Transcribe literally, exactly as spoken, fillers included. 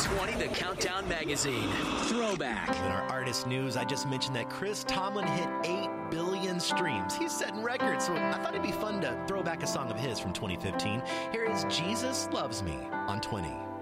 twenty, the Countdown Magazine. Throwback. In our artist news, I just mentioned that Chris Tomlin hit eight billion streams. He's setting records, so I thought it'd be fun to throw back a song of his from twenty fifteen. Here is Jesus Loves Me on twenty.